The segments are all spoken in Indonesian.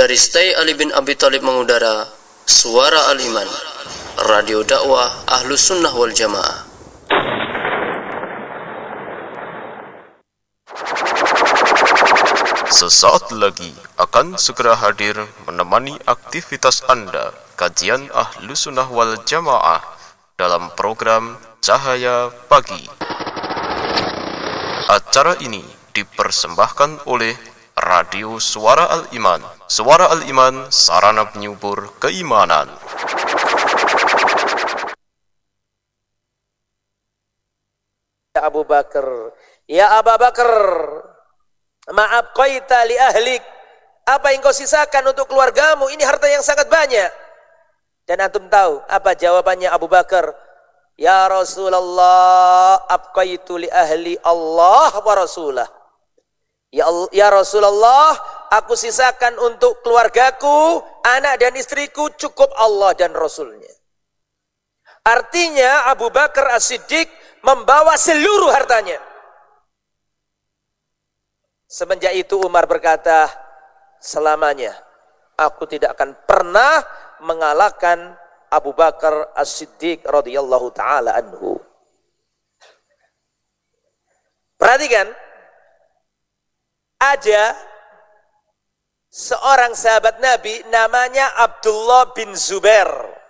Dari Stay Ali bin Abi Thalib mengudara Suara Al-Iman, radio dakwah Ahlus Sunnah wal Jamaah. Sesaat lagi akan segera hadir menemani aktivitas Anda kajian Ahlus Sunnah wal Jamaah dalam program Cahaya Pagi. Acara ini dipersembahkan oleh Radio Suara Al-Iman. Suara Al-Iman, sarana penyubur keimanan. Ya Abu Bakar, ya Abu Bakar, ma'abqaita li ahlik. Apa yang kau sisakan untuk keluargamu? Ini harta yang sangat banyak. Dan antum tahu apa jawabannya Abu Bakar? Ya Rasulullah, abqaitu li ahli Allah wa rasulah. Ya Rasulullah, aku sisakan untuk keluargaku, anak dan istriku, cukup Allah dan Rasulnya. Artinya Abu Bakar As-Siddiq membawa seluruh hartanya. Semenjak itu Umar berkata, selamanya aku tidak akan pernah mengalahkan Abu Bakar As-Siddiq radhiyallahu taala anhu. Perhatikan, ada seorang sahabat Nabi namanya Abdullah bin Zubair.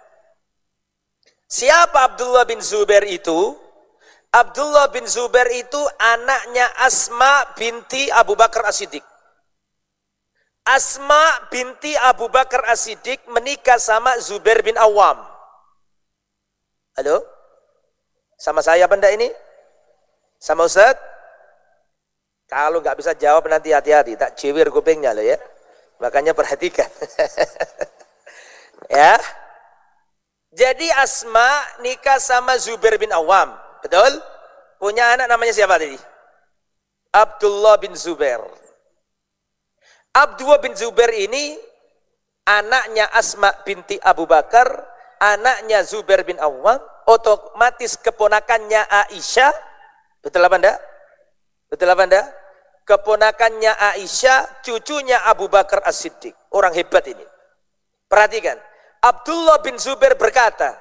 Siapa Abdullah bin Zubair itu? Abdullah bin Zubair itu anaknya Asma binti Abu Bakar As-Siddiq. Asma binti Abu Bakar As-Siddiq menikah sama Zubair bin Awam. Halo? Sama saya benda ini? Sama Ustaz? Kalau nggak bisa jawab nanti hati-hati, tak cewir kupingnya loh ya. Makanya perhatikan. Ya. Jadi Asma nikah sama Zubair bin Awam, betul? Punya anak namanya siapa tadi? Abdullah bin Zubair. Abdullah bin Zubair ini anaknya Asma binti Abu Bakar, anaknya Zubair bin Awam, otomatis keponakannya Aisyah. Betul apa enggak? Betul apa enggak? Keponakannya Aisyah, cucunya Abu Bakar As-Siddiq. Orang hebat ini. Perhatikan. Abdullah bin Zubair berkata,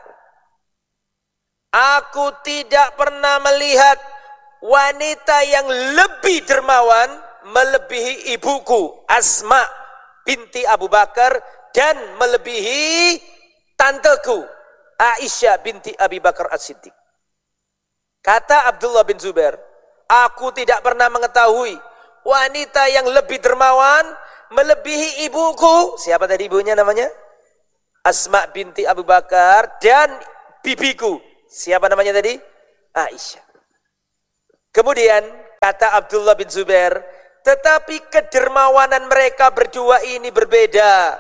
aku tidak pernah melihat wanita yang lebih dermawan melebihi ibuku Asma binti Abu Bakar dan melebihi tanteku Aisyah binti Abi Bakar As-Siddiq. Kata Abdullah bin Zubair, aku tidak pernah mengetahui wanita yang lebih dermawan melebihi ibuku. Siapa tadi ibunya namanya? Asma binti Abu Bakar dan bibiku. Siapa namanya tadi? Aisyah. Kemudian kata Abdullah bin Zubair, tetapi kedermawanan mereka berdua ini berbeda.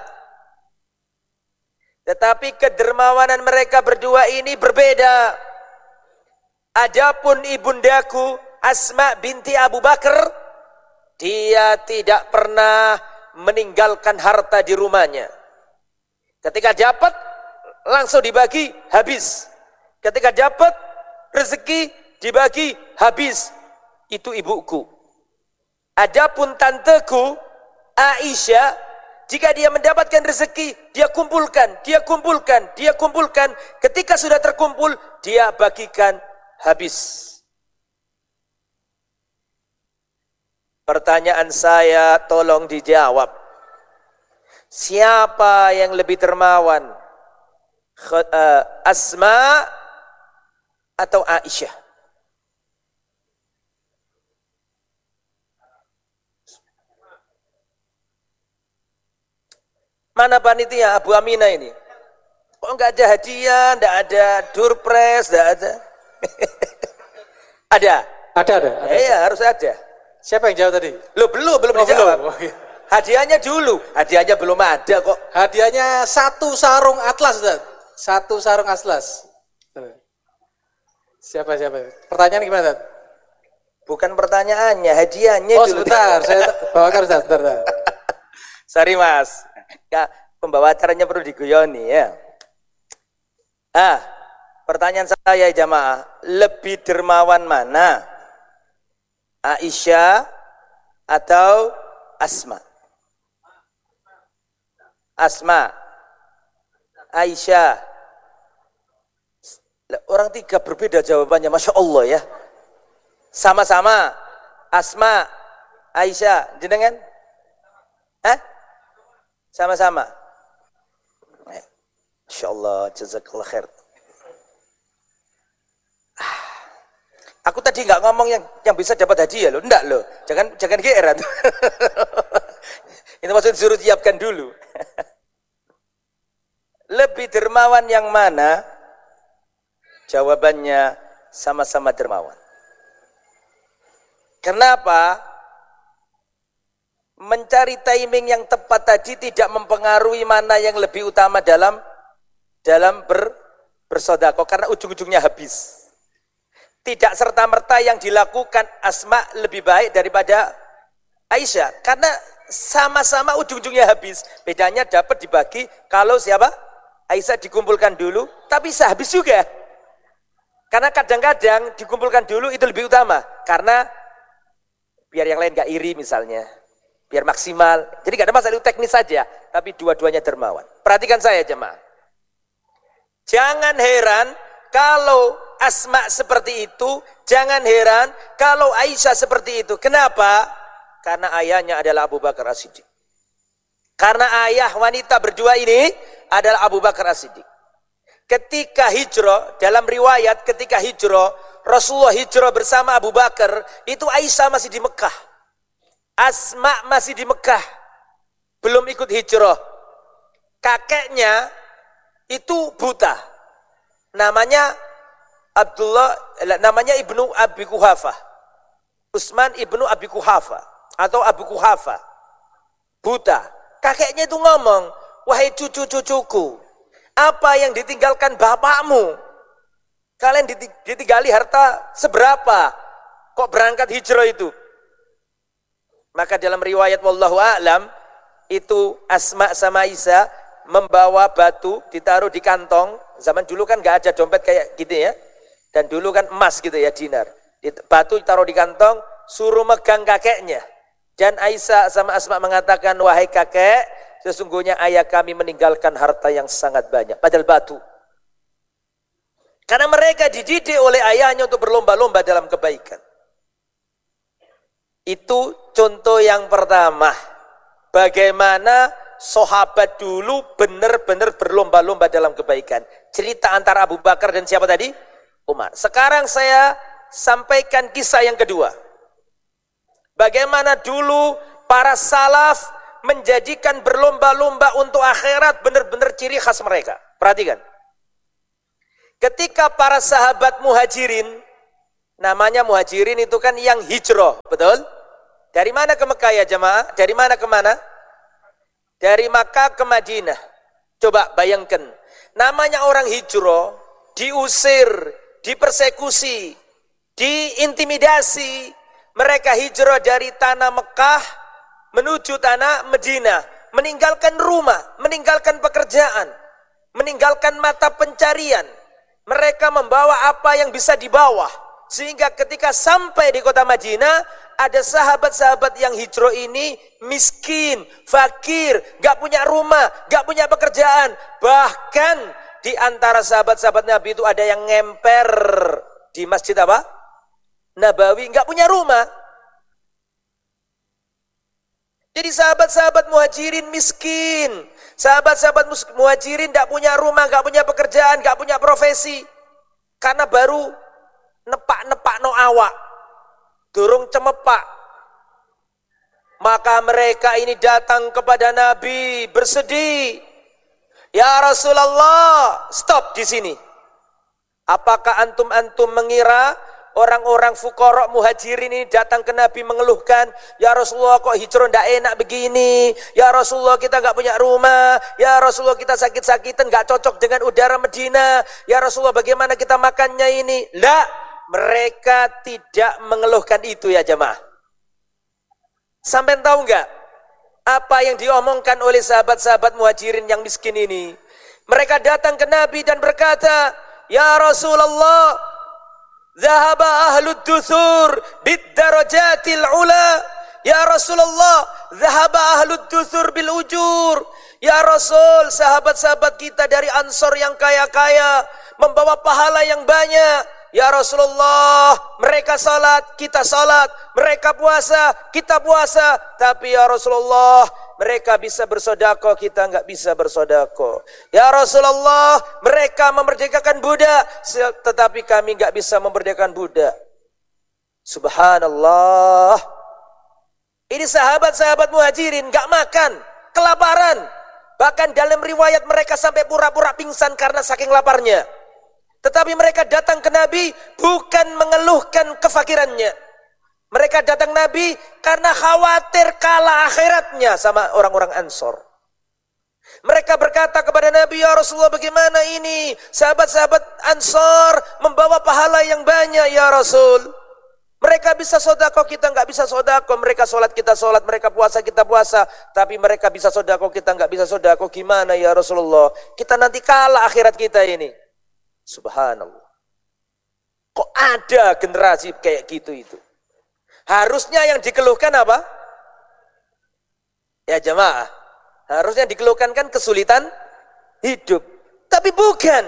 Tetapi kedermawanan mereka berdua ini berbeda. Adapun ibundaku Asma binti Abu Bakar, dia tidak pernah meninggalkan harta di rumahnya. Ketika dapat langsung dibagi, habis. Ketika dapat rezeki dibagi, habis. Itu ibuku. Adapun tanteku Aisyah, jika dia mendapatkan rezeki, dia kumpulkan, dia kumpulkan, dia kumpulkan. Ketika sudah terkumpul, dia bagikan habis. Pertanyaan saya tolong dijawab. Siapa yang lebih dermawan? Asma atau Aisyah? Mana panitia Abu Aminah ini? Kok enggak ada hadiah, enggak ada doorpress, enggak ada? Ada? Ada. Iya, harus ada. Siapa yang jawab tadi? Belum dijawab. Belum. Hadiahnya dulu. Hadiahnya belum ada kok. Hadiahnya 1 sarung atlas, Ustaz. 1 sarung atlas. Siapa? Pertanyaan gimana, Ustaz? Bukan pertanyaannya, hadiahnya dulu. Sebentar, saya bawakan, Ustaz. Sebentar. Sorry, Mas. Pembawa acaranya perlu diguyoni ya. Pertanyaan saya jamaah, lebih dermawan mana? Aisyah atau Asma? Asma, Aisyah. Orang tiga berbeda jawabannya, Masya Allah ya. Sama-sama Asma, Aisyah, jenengan? Sama-sama. Masya Allah, jazakallah khair. Aku tadi nggak ngomong yang bisa dapat hadiah loh, enggak loh. Jangan GR. Itu maksud suruh siapkan dulu. Lebih dermawan yang mana? Jawabannya sama-sama dermawan. Kenapa? Mencari timing yang tepat tadi tidak mempengaruhi mana yang lebih utama dalam bersedekah, karena ujung-ujungnya habis. Tidak serta-merta yang dilakukan Asma lebih baik daripada Aisyah, karena sama-sama ujung-ujungnya habis. Bedanya dapat dibagi kalau siapa? Aisyah dikumpulkan dulu, tapi habis juga. Karena kadang-kadang dikumpulkan dulu itu lebih utama, karena biar yang lain gak iri misalnya, biar maksimal. Jadi gak ada masalah, itu teknis saja, tapi dua-duanya dermawan. Perhatikan saya jemaah. Jangan heran kalau Asma seperti itu, jangan heran kalau Aisyah seperti itu. Kenapa? Karena ayahnya adalah Abu Bakar As-Siddiq. Karena ayah wanita berdua ini adalah Abu Bakar As-Siddiq. Ketika hijrah, dalam riwayat ketika hijrah, Rasulullah hijrah bersama Abu Bakar, itu Aisyah masih di Mekah. Asma masih di Mekah. Belum ikut hijrah. Kakeknya itu buta. Namanya Ibnu Abi Quhafah. Utsman Ibnu Abi Quhafah atau Abu Quhafah. Buta. Kakeknya itu ngomong, "Wahai cucu-cucuku, apa yang ditinggalkan bapakmu? Kalian ditinggali harta seberapa? Kok berangkat hijrah itu?" Maka dalam riwayat wallahu a'lam, itu Asma sama Aisyah membawa batu, ditaruh di kantong. Zaman dulu kan gak ada dompet kayak gitu ya. Dan dulu kan emas gitu ya, dinar. Batu taruh di kantong, suruh megang kakeknya. Dan Aisyah sama Asma mengatakan, "Wahai kakek, sesungguhnya ayah kami meninggalkan harta yang sangat banyak." Padahal batu. Karena mereka dididik oleh ayahnya untuk berlomba-lomba dalam kebaikan. Itu contoh yang pertama. Bagaimana sahabat dulu benar-benar berlomba-lomba dalam kebaikan. Cerita antara Abu Bakar dan siapa tadi? Umar. Sekarang saya sampaikan kisah yang kedua. Bagaimana dulu para salaf menjadikan berlomba-lomba untuk akhirat benar-benar ciri khas mereka. Perhatikan. Ketika para sahabat muhajirin, namanya muhajirin itu kan yang hijrah, betul? Dari mana ke Mekah ya jemaah? Dari mana ke mana? Dari Makkah ke Madinah. Coba bayangkan, namanya orang hijrah, diusir, dipersekusi, diintimidasi. Mereka hijrah dari tanah Mekah menuju tanah Madinah, meninggalkan rumah, meninggalkan pekerjaan, meninggalkan mata pencarian. Mereka membawa apa yang bisa dibawa, sehingga ketika sampai di kota Madinah, ada sahabat-sahabat yang hijrah ini miskin, fakir, gak punya rumah, gak punya pekerjaan. Bahkan di antara sahabat-sahabat Nabi itu ada yang ngemper di masjid apa? Nabawi, gak punya rumah. Jadi sahabat-sahabat muhajirin miskin. Sahabat-sahabat muhajirin gak punya rumah, gak punya pekerjaan, gak punya profesi. Karena baru nepak-nepak no awak. Durung cemepak. Maka mereka ini datang kepada Nabi bersedih. "Ya Rasulullah," stop di sini. Apakah antum mengira orang-orang fuqara muhajirin ini datang ke Nabi mengeluhkan, "Ya Rasulullah, kok hijrah ndak enak begini? Ya Rasulullah, kita nggak punya rumah. Ya Rasulullah, kita sakit-sakitan, nggak cocok dengan udara Medina. Ya Rasulullah, bagaimana kita makannya ini?" Lah, mereka tidak mengeluhkan itu ya jemaah. Sampai tahu nggak apa yang diomongkan oleh sahabat-sahabat muhajirin yang miskin ini? Mereka datang ke Nabi dan berkata, "Ya Rasulullah, zahaba ahlud duthur bid darajatil ula." Ya Rasulullah, zahaba ahlud duthur bil ujur. Ya Rasul, sahabat-sahabat kita dari Ansor yang kaya-kaya membawa pahala yang banyak. Ya Rasulullah, mereka salat, kita salat. Mereka puasa, kita puasa. Tapi ya Rasulullah, mereka bisa bersedekah, kita enggak bisa bersedekah. Ya Rasulullah, mereka memerdekakan budak, tetapi kami enggak bisa memerdekakan budak. Subhanallah. Ini sahabat-sahabat muhajirin enggak makan, kelaparan. Bahkan dalam riwayat mereka sampai pura-pura pingsan karena saking laparnya. Tetapi mereka datang ke Nabi bukan mengeluhkan kefakirannya. Mereka datang Nabi karena khawatir kalah akhiratnya sama orang-orang Ansor. Mereka berkata kepada Nabi, ya Rasulullah, bagaimana ini? Sahabat-sahabat Ansor membawa pahala yang banyak ya Rasul. Mereka bisa sodako, kita nggak bisa sodako. Mereka sholat, kita sholat. Mereka puasa, kita puasa. Tapi mereka bisa sodako, kita nggak bisa sodako. Gimana ya Rasulullah? Kita nanti kalah akhirat kita ini. Subhanallah. Kok ada generasi kayak gitu itu? Harusnya yang dikeluhkan apa? Ya jamaah. Harusnya dikeluhkan kan kesulitan hidup. Tapi bukan.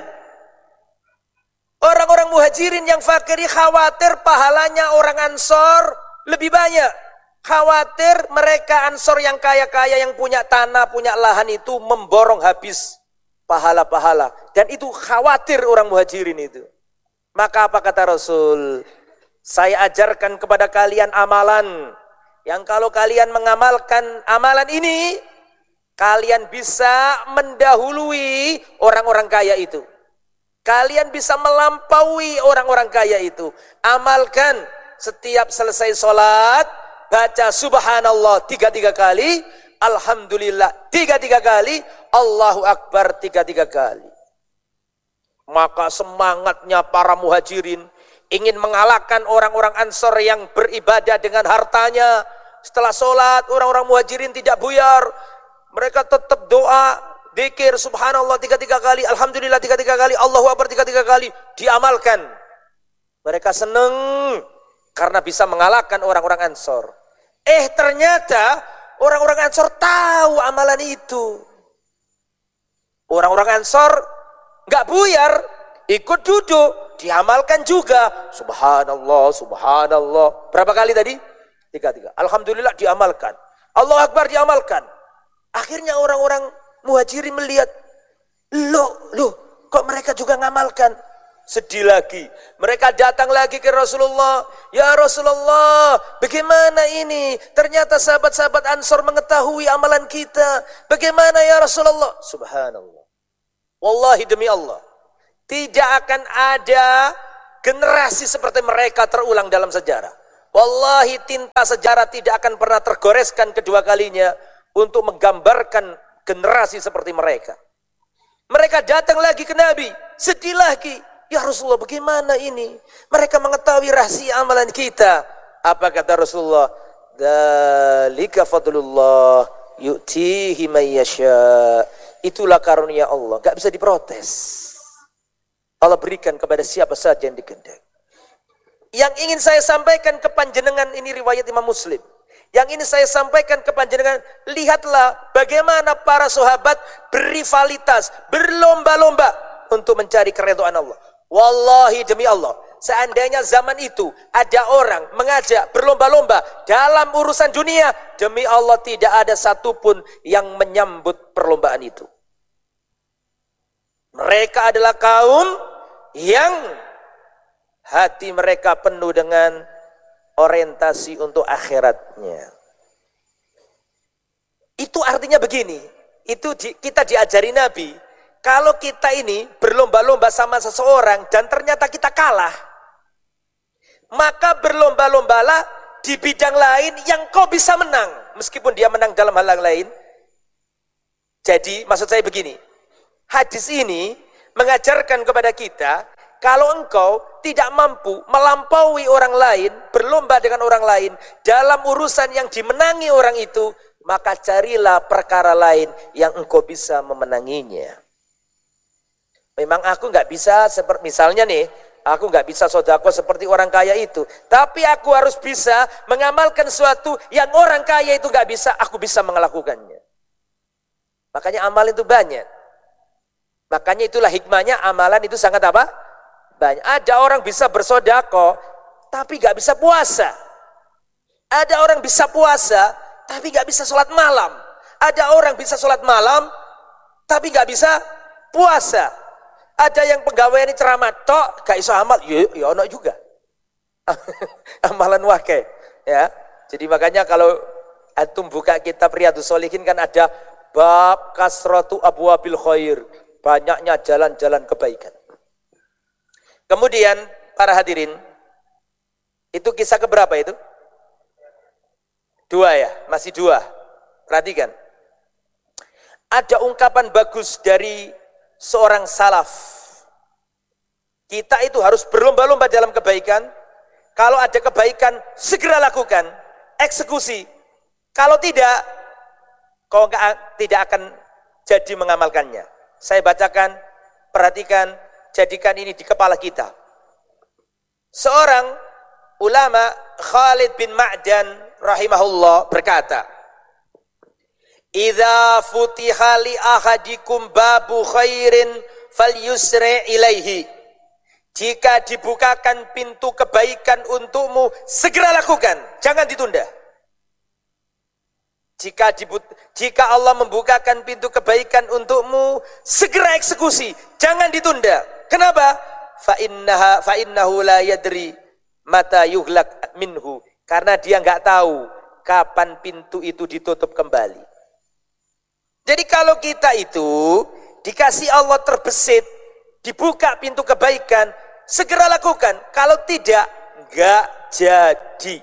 Orang-orang muhajirin yang fakiri khawatir pahalanya orang Ansor lebih banyak. Khawatir mereka Ansor yang kaya-kaya, yang punya tanah, punya lahan itu memborong habis pahala-pahala. Dan itu khawatir orang muhajirin itu. Maka apa kata Rasul? Saya ajarkan kepada kalian amalan. Yang kalau kalian mengamalkan amalan ini, kalian bisa mendahului orang-orang kaya itu. Kalian bisa melampaui orang-orang kaya itu. Amalkan setiap selesai sholat, baca subhanallah 3 kali, alhamdulillah 3 kali, Allahu Akbar 3 kali. Maka semangatnya para muhajirin ingin mengalahkan orang-orang Ansor yang beribadah dengan hartanya. Setelah sholat, orang-orang muhajirin tidak buyar. Mereka tetap doa, dzikir subhanallah 3 kali, alhamdulillah 3 kali, Allahu Akbar 3 kali, diamalkan. Mereka senang karena bisa mengalahkan orang-orang Ansor. Ternyata orang-orang Ansor tahu amalan itu. Orang-orang Ansor enggak buyar, ikut duduk, diamalkan juga. Subhanallah, subhanallah. Berapa kali tadi? 3. Alhamdulillah diamalkan. Allahu Akbar diamalkan. Akhirnya orang-orang muhajirin melihat, loh, kok mereka juga ngamalkan? Sedih lagi. Mereka datang lagi ke Rasulullah. Ya Rasulullah, bagaimana ini? Ternyata sahabat-sahabat Ansor mengetahui amalan kita. Bagaimana ya Rasulullah? Subhanallah. Wallahi demi Allah, tidak akan ada generasi seperti mereka terulang dalam sejarah. Wallahi tinta sejarah tidak akan pernah tergoreskan kedua kalinya untuk menggambarkan generasi seperti mereka. Mereka datang lagi ke Nabi, sedih lagi. Ya Rasulullah, bagaimana ini? Mereka mengetahui rahasia amalan kita. Apa kata Rasulullah? Dzalika fadlullah yu'tihi man yasha. Itulah karunia Allah, gak bisa diprotes. Allah berikan kepada siapa saja yang dikehendaki. Yang ingin saya sampaikan ke panjenengan, ini riwayat Imam Muslim. Yang ini saya sampaikan ke panjenengan, lihatlah bagaimana para sahabat berrivalitas, berlomba-lomba untuk mencari keridhaan Allah. Wallahi demi Allah, seandainya zaman itu ada orang mengajak berlomba-lomba dalam urusan dunia, demi Allah tidak ada satupun yang menyambut perlombaan itu. Mereka adalah kaum yang hati mereka penuh dengan orientasi untuk akhiratnya. Itu artinya begini, kita diajari Nabi, kalau kita ini berlomba-lomba sama seseorang dan ternyata kita kalah, maka berlomba-lombalah di bidang lain yang kau bisa menang, meskipun dia menang dalam hal lain. Jadi maksud saya begini, hadis ini mengajarkan kepada kita, kalau engkau tidak mampu melampaui orang lain, berlomba dengan orang lain dalam urusan yang dimenangi orang itu, maka carilah perkara lain yang engkau bisa memenanginya. Memang aku nggak bisa, seperti misalnya nih, aku nggak bisa sodako seperti orang kaya itu, tapi aku harus bisa mengamalkan sesuatu yang orang kaya itu nggak bisa, aku bisa melakukannya. Makanya amal itu banyak. Makanya itulah hikmahnya amalan itu sangat apa? Banyak. Ada orang bisa bersedekah tapi gak bisa puasa. Ada orang bisa puasa tapi gak bisa sholat malam. Ada orang bisa sholat malam tapi gak bisa puasa. Ada yang pegawai ini ceramah tok gak iso amal, ya ono juga. Amalan wakil, ya. Jadi makanya kalau antum buka kitab Riyadhus Shalihin kan ada bab kasratu abwabil khair, banyaknya jalan-jalan kebaikan. Kemudian para hadirin, itu kisah keberapa itu? 2 ya, masih 2. Perhatikan. Ada ungkapan bagus dari seorang salaf. Kita itu harus berlomba-lomba dalam kebaikan. Kalau ada kebaikan, segera lakukan, eksekusi. Kalau tidak, kau tidak akan jadi mengamalkannya. Saya bacakan, perhatikan, jadikan ini di kepala kita. Seorang ulama Khalid bin Ma'dan rahimahullah berkata, "Idza futiha li ahadikum babu khairin falyusri ilaihi." Jika dibukakan pintu kebaikan untukmu, segera lakukan, jangan ditunda. Jika Allah membukakan pintu kebaikan untukmu, segera eksekusi, jangan ditunda. Kenapa? Fa innahu la yadri mata yuhlak minhu. Karena dia nggak tahu kapan pintu itu ditutup kembali. Jadi kalau kita itu dikasih Allah terbesit, dibuka pintu kebaikan, segera lakukan. Kalau tidak, nggak jadi.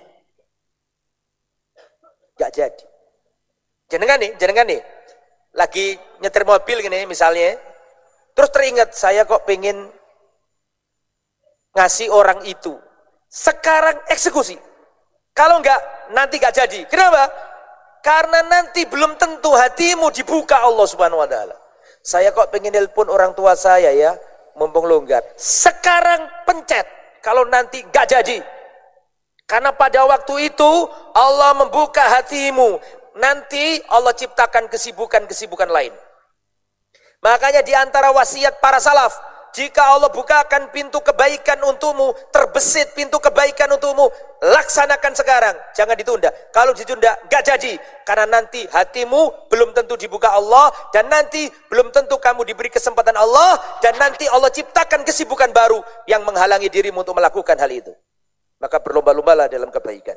Nggak jadi. Jangan nih. Lagi nyetir mobil gini misalnya, terus teringat saya kok pengen ngasih orang itu. Sekarang eksekusi. Kalau enggak, nanti enggak jadi. Kenapa? Karena nanti belum tentu hatimu dibuka Allah Subhanahu wa taala. Saya kok pengen nelpon orang tua saya ya, mumpung longgar. Sekarang pencet. Kalau nanti enggak jadi. Karena pada waktu itu Allah membuka hatimu. Nanti Allah ciptakan kesibukan-kesibukan lain. Makanya di antara wasiat para salaf, jika Allah bukakan pintu kebaikan untukmu, terbesit pintu kebaikan untukmu, laksanakan sekarang, jangan ditunda. Kalau ditunda, gak jadi. Karena nanti hatimu belum tentu dibuka Allah, dan nanti belum tentu kamu diberi kesempatan Allah, dan nanti Allah ciptakan kesibukan baru yang menghalangi dirimu untuk melakukan hal itu. Maka berlomba-lombalah dalam kebaikan.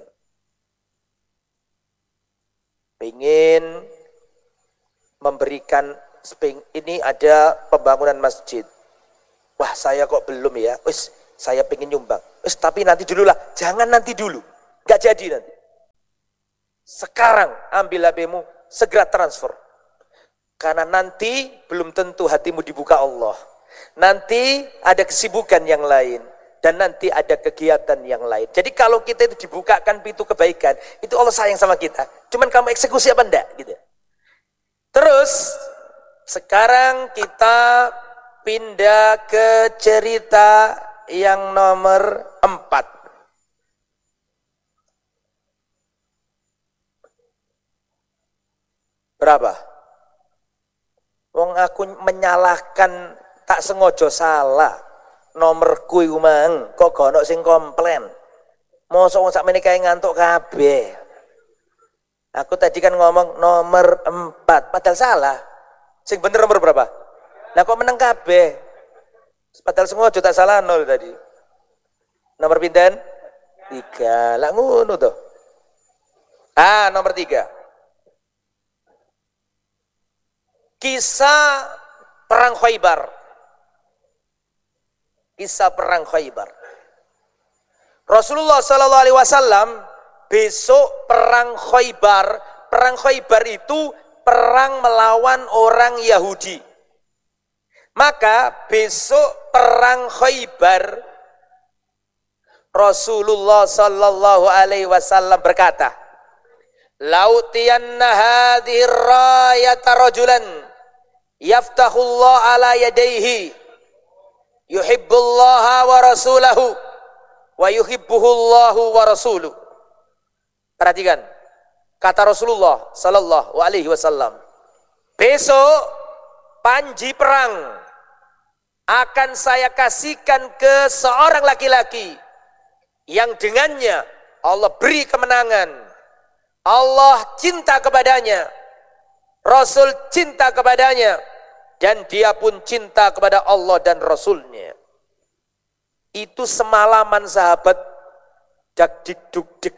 Ingin memberikan, ini ada pembangunan masjid. Wah, saya kok belum ya. Saya pengen nyumbang. Tapi nanti dulu lah. Jangan nanti dulu. Gak jadi nanti. Sekarang ambil HP-mu, segera transfer. Karena nanti belum tentu hatimu dibuka Allah. Nanti ada kesibukan yang lain. Dan nanti ada kegiatan yang lain. Jadi kalau kita itu dibukakan pintu kebaikan, itu Allah sayang sama kita. Cuman kamu eksekusi apa enggak? Gitu. Terus, sekarang kita pindah ke cerita yang nomor 4. Berapa? Wong aku menyalahkan tak sengaja salah. Nomorku iku mang, kok gak ono sing komplain. Mosok wong sakmene kae ngantuk kabeh. Aku tadi kan ngomong nomor 4, padahal salah. Sing bener nomor berapa? Lah kok meneng kabeh? Padahal sengaja tak salah 0 tadi. Nomor pinten? 3. Lah ngono to. Nomor 3. Kisah perang Khaybar. Kisah perang Khaybar. Rasulullah sallallahu alaihi wasallam besok perang Khaybar. Perang Khaybar itu perang melawan orang Yahudi. Maka besok perang Khaybar Rasulullah sallallahu alaihi wasallam berkata, "Lautiyanna hadhihi rayata rajulan yaftahullah ala yadayhi." Yuhibbullaha wa rasulahu wa yuhibbuhullahu wa rasuluh. Perhatikan kata Rasulullah sallallahu alaihi wasallam, besok panji perang akan saya kasihkan ke seorang laki-laki yang dengannya Allah beri kemenangan. Allah cinta kepadanya, Rasul cinta kepadanya, dan dia pun cinta kepada Allah dan Rasulnya. Itu semalaman sahabat dak-dik-duk-dik.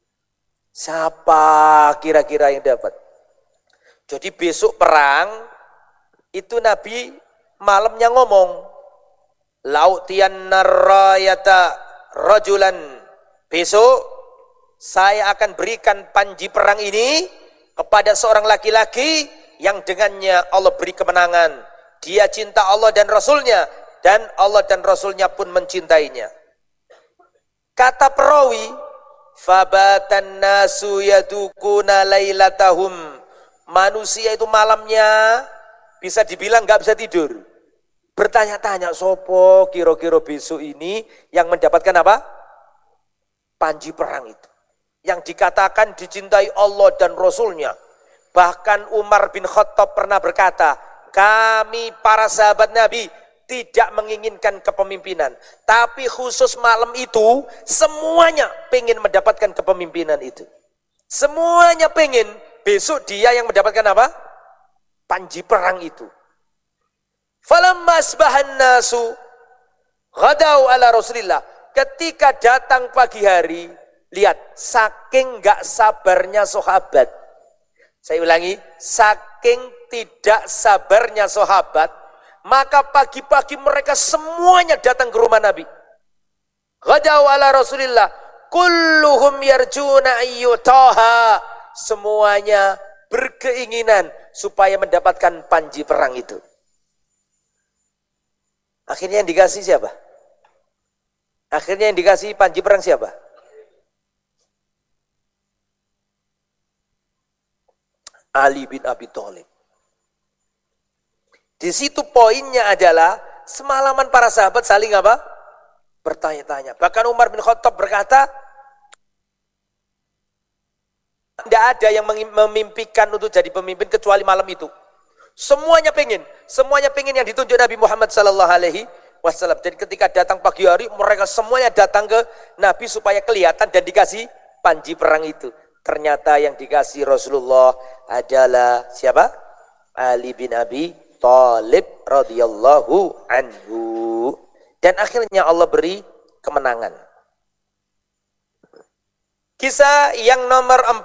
Siapa kira-kira yang dapat? Jadi besok perang, itu Nabi malamnya ngomong, lautiyanna rayata rajulan, besok saya akan berikan panji perang ini kepada seorang laki-laki yang dengannya Allah beri kemenangan. Dia cinta Allah dan Rasulnya, dan Allah dan Rasulnya pun mencintainya. Kata perawi, fabatan nasu yadukuna lailatahum, manusia itu malamnya bisa dibilang nggak bisa tidur, bertanya-tanya, sopo kira-kira besok ini yang mendapatkan apa? Panji perang itu, yang dikatakan dicintai Allah dan Rasulnya. Bahkan Umar bin Khattab pernah berkata, kami para sahabat Nabi tidak menginginkan kepemimpinan, tapi khusus malam itu semuanya pengen mendapatkan kepemimpinan itu. Semuanya pengen besok dia yang mendapatkan apa? Panji perang itu. Falamma asbahan nasu ghadau ala Rasulillah. Ketika datang pagi hari, lihat saking enggak sabarnya sahabat. Saya ulangi, saking tidak sabarnya sahabat, maka pagi-pagi mereka semuanya datang ke rumah Nabi. Ghadau ala Rasulillah, kulluhum yarjuna ayyutaha. Semuanya berkeinginan supaya mendapatkan panji perang itu. Akhirnya yang dikasih siapa? Akhirnya yang dikasih panji perang siapa? Ali bin Abi Thalib. Di situ poinnya adalah semalaman para sahabat saling apa? Bertanya-tanya. Bahkan Umar bin Khattab berkata, tidak ada yang memimpikan untuk jadi pemimpin kecuali malam itu. Semuanya pengen yang ditunjuk Nabi Muhammad sallallahu alaihi wasallam. Jadi ketika datang pagi hari, mereka semuanya datang ke Nabi supaya kelihatan dan dikasih panji perang itu. Ternyata yang dikasih Rasulullah adalah siapa? Ali bin Abi Thalib radhiyallahu anhu. Dan akhirnya Allah beri kemenangan. Kisah yang nomor 4.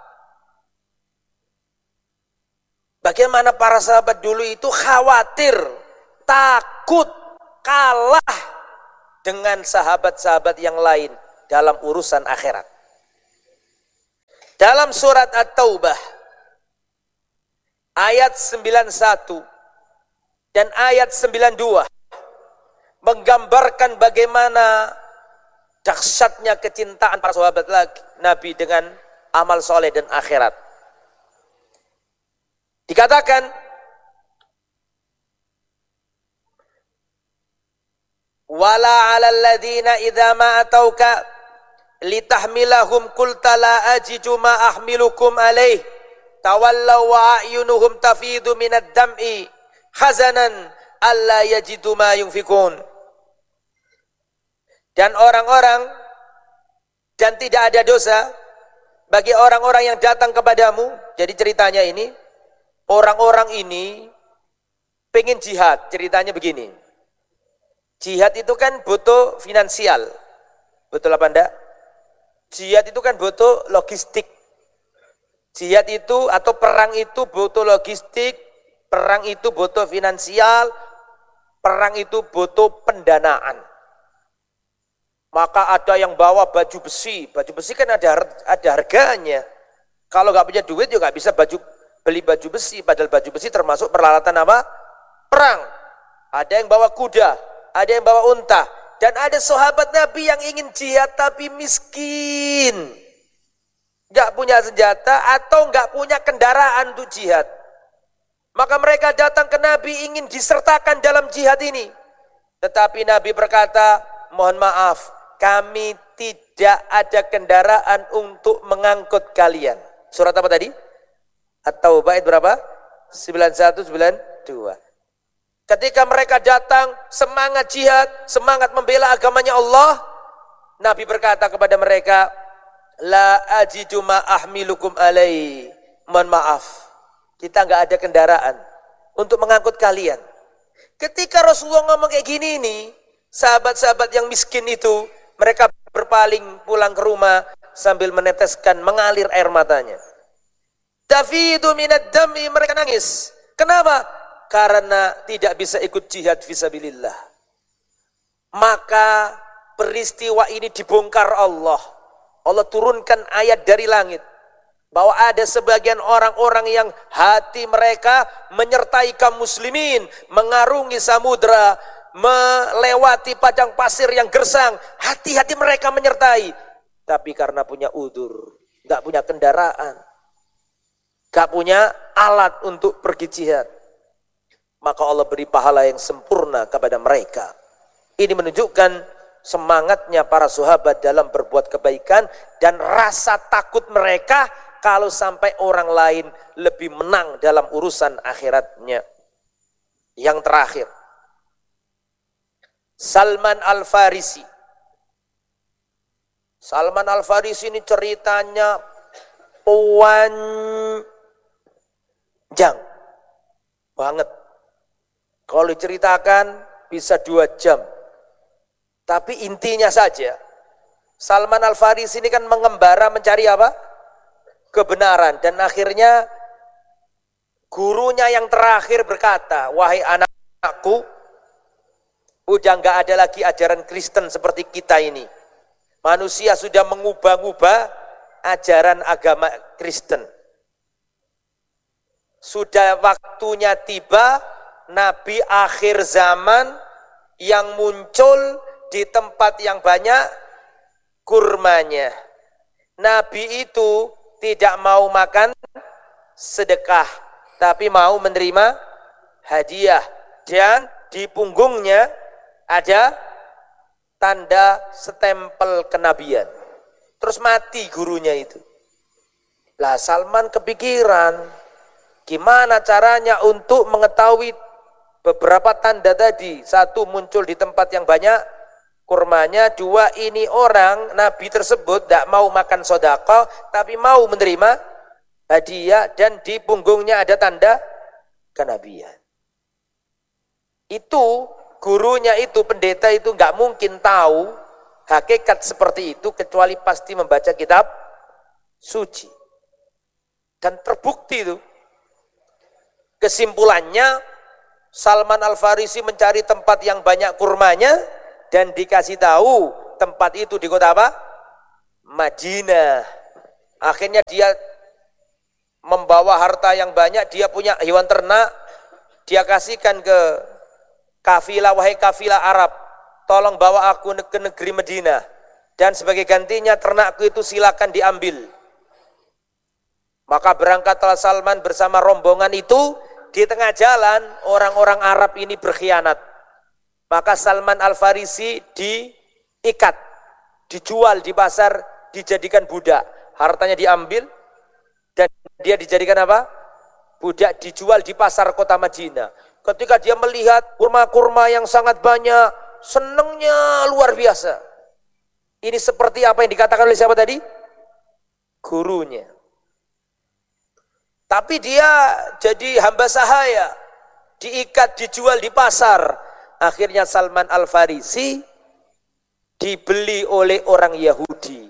Bagaimana para sahabat dulu itu khawatir, takut kalah dengan sahabat-sahabat yang lain dalam urusan akhirat. Dalam surat At-Taubah ayat 91 dan ayat 92 menggambarkan bagaimana dahsyatnya kecintaan para sahabat Nabi dengan amal soleh dan akhirat. Dikatakan, wala 'alal ladzina idza ma atauka litahmilahum qulta la ajidu ma ahmilukum alaih tawallaw wa a'yunuhum tafidu minad dam'i hazanan alla yajidu ma yunfikun. Dan orang-orang, dan tidak ada dosa bagi orang-orang yang datang kepadamu. Jadi ceritanya ini, orang-orang ini pengen jihad. Ceritanya begini, jihad itu kan butuh finansial, betul apa enggak? Jihad itu kan butuh logistik. Jihad itu atau perang itu butuh logistik, perang itu butuh finansial, perang itu butuh pendanaan. Maka ada yang bawa baju besi kan ada harganya. Kalau nggak punya duit juga nggak bisa beli baju besi, padahal baju besi termasuk peralatan apa? Perang. Ada yang bawa kuda, ada yang bawa unta, dan ada sahabat Nabi yang ingin jihad tapi miskin, nggak punya senjata atau nggak punya kendaraan untuk jihad. Maka mereka datang ke Nabi ingin disertakan dalam jihad ini. Tetapi Nabi berkata, mohon maaf, kami tidak ada kendaraan untuk mengangkut kalian. Surat apa tadi? At-Taubah ayat berapa? 91, 92. Ketika mereka datang, semangat jihad, semangat membela agamanya Allah, Nabi berkata kepada mereka, la ajidu ma ahmilukum alai. Mohon maaf, kita nggak ada kendaraan untuk mengangkut kalian. Ketika Rasulullah ngomong kayak gini ini, sahabat-sahabat yang miskin itu, mereka berpaling pulang ke rumah sambil meneteskan, mengalir air matanya. Tafidu minad dami, mereka nangis. Kenapa? Karena tidak bisa ikut jihad fisabilillah. Maka peristiwa ini dibongkar Allah. Allah turunkan ayat dari langit. Bahwa ada sebagian orang-orang yang hati mereka menyertai kaum muslimin. Mengarungi samudra, melewati padang pasir yang gersang. Hati-hati mereka menyertai. Tapi karena punya udur, gak punya kendaraan, gak punya alat untuk pergi jihad, maka Allah beri pahala yang sempurna kepada mereka. Ini menunjukkan semangatnya para sahabat dalam berbuat kebaikan dan rasa takut mereka kalau sampai orang lain lebih menang dalam urusan akhiratnya. Yang terakhir, Salman Al-Farisi. Salman Al-Farisi ini ceritanya panjang banget. Kalau diceritakan bisa 2 jam. Tapi intinya saja, Salman Al-Farisi ini kan mengembara mencari apa? Kebenaran. Dan akhirnya gurunya yang terakhir berkata, wahai anakku, udah nggak ada lagi ajaran Kristen seperti kita ini. Manusia sudah mengubah-ubah ajaran agama Kristen. Sudah waktunya tiba Nabi akhir zaman yang muncul di tempat yang banyak kurmanya. Nabi itu tidak mau makan sedekah, tapi mau menerima hadiah. Dan di punggungnya ada tanda stempel kenabian. Terus mati gurunya itu. Lah Salman kepikiran, gimana caranya untuk mengetahui beberapa tanda tadi. 1, muncul di tempat yang banyak kurmanya. 2, ini orang, Nabi tersebut tidak mau makan sedekah, tapi mau menerima hadiah. Dan di punggungnya ada tanda kenabian. Itu gurunya itu, pendeta itu nggak mungkin tahu hakikat seperti itu kecuali pasti membaca kitab suci. Dan terbukti itu. Kesimpulannya, Salman Al-Farisi mencari tempat yang banyak kurmanya dan dikasih tahu tempat itu di kota apa? Madinah. Akhirnya dia membawa harta yang banyak, dia punya hewan ternak, dia kasihkan ke kafilah, wahai kafilah Arab, tolong bawa aku ke negeri Madinah. Dan sebagai gantinya ternakku itu silakan diambil. Maka berangkatlah Salman bersama rombongan itu. Di tengah jalan orang-orang Arab ini berkhianat. Maka Salman Al-Farisi diikat, dijual di pasar, dijadikan budak. Hartanya diambil dan dia dijadikan apa? Budak, dijual di pasar kota Madinah. Ketika dia melihat kurma-kurma yang sangat banyak, senangnya luar biasa. Ini seperti apa yang dikatakan oleh siapa tadi? Gurunya. Tapi dia jadi hamba sahaya, diikat, dijual di pasar. Akhirnya Salman Al-Farisi dibeli oleh orang Yahudi.